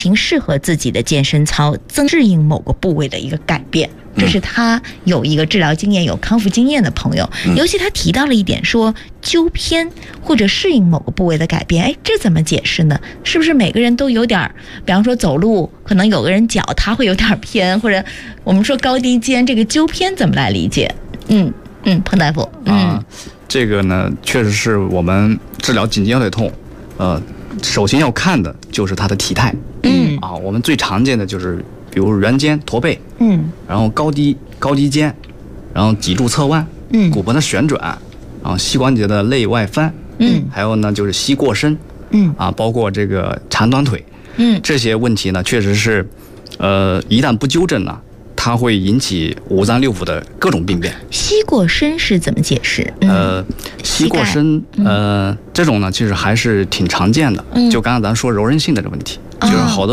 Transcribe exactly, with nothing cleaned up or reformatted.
行适合自己的健身操，增适应某个部位的一个改变。这是他有一个治疗经验、有康复经验的朋友，尤其他提到了一点，说纠偏或者适应某个部位的改变，哎，这怎么解释呢？是不是每个人都有点，比方说走路，可能有个人脚他会有点偏，或者我们说高低肩，这个纠偏怎么来理解？嗯嗯，彭大夫，嗯、 啊，这个呢，确实是我们治疗颈肩腿痛，呃，首先要看的就是他的体态， 嗯啊，我们最常见的就是比如圆肩、驼背， 嗯， 然后高低高低肩，然后脊柱侧弯， 嗯， 骨盆的旋转，然后膝关节的内外翻， 嗯， 还有呢就是膝过伸， 嗯啊，包括这个长短腿， 嗯，这这些问题呢，确实是，呃，一旦不纠正呢，它会引起五脏六腑的各种病变。 膝过伸是怎么解释？嗯、 呃，膝过伸，呃，这种呢，其实还是挺常见的。 嗯、 就刚刚咱说柔韧性的这个问题， 哦、 就是好多。